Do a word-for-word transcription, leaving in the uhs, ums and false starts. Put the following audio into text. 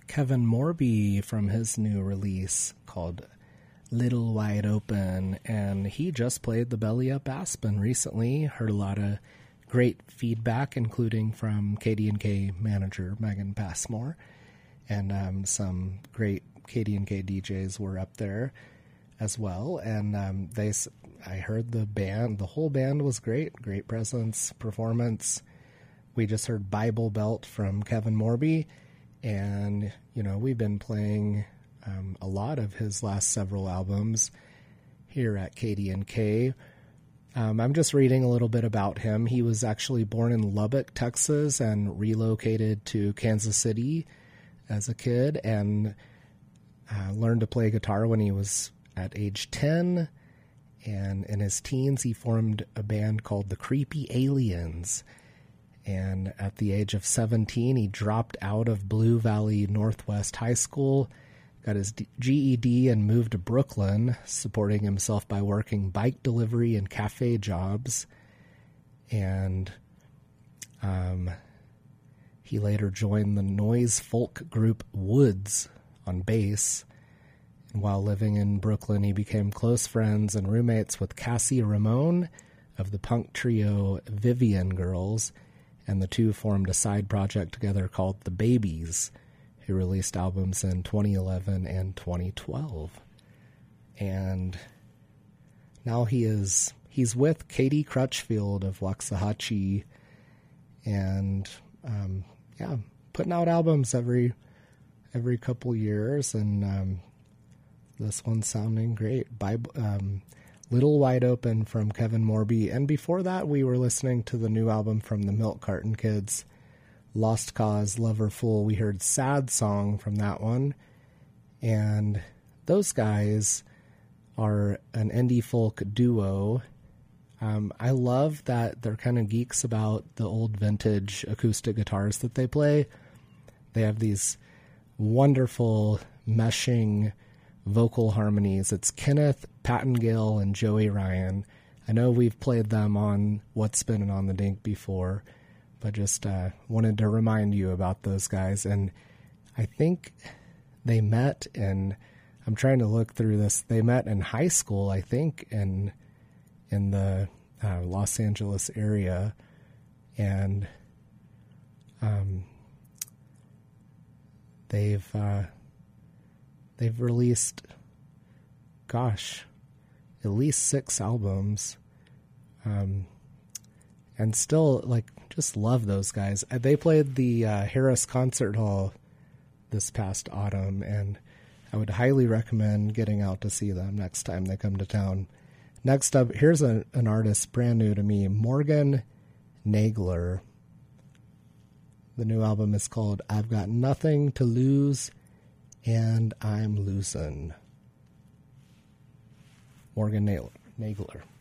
Kevin Morby from his new release called Little Wide Open, and he just played the Belly Up Aspen recently. Heard a lot of great feedback, including from K D and K manager Megan Passmore, and um, some great K D and K D Js were up there as well. And um, they, I heard the band, the whole band was great, great presence, performance. We just heard Bible Belt from Kevin Morby, and you know we've been playing um, a lot of his last several albums here at K D and K. Um, I'm just reading a little bit about him. He was actually born in Lubbock, Texas, and relocated to Kansas City as a kid, and uh, learned to play guitar when he was at age ten. And in his teens, he formed a band called the Creepy Aliens. And at the age of seventeen, he dropped out of Blue Valley Northwest High School, got his G E D, and moved to Brooklyn, supporting himself by working bike delivery and cafe jobs. And um, he later joined the noise folk group Woods on bass. And while living in Brooklyn, he became close friends and roommates with Cassie Ramone of the punk trio Vivian Girls, and the two formed a side project together called The Babies, who released albums in twenty eleven and twenty twelve. And now he is he's with Katie Crutchfield of Waxahachie, and um, yeah, putting out albums every every couple years, and um, this one's sounding great. Bible, um, Little Wide Open from Kevin Morby. And before that, we were listening to the new album from the Milk Carton Kids, Lost Cause, Lover Fool. We heard Sad Song from that one. And those guys are an indie folk duo. Um, I love that they're kind of geeks about the old vintage acoustic guitars that they play. They have these wonderful meshing vocal harmonies. It's Kenneth Pattengale and Joey Ryan. I know we've played them on What's Spinning on the Dink before, but just uh, wanted to remind you about those guys. And I think they met in, I'm trying to look through this, they met in high school, I think, in in the uh, Los Angeles area. And um, they've... Uh, They've released, gosh, at least six albums, um, and still, like, just love those guys. They played the uh, Harris Concert Hall this past autumn, and I would highly recommend getting out to see them next time they come to town. Next up, here's a, an artist brand new to me, Morgan Nagler. The new album is called I've Got Nothing to Lose, and I'm Losing. Morgan Nagler.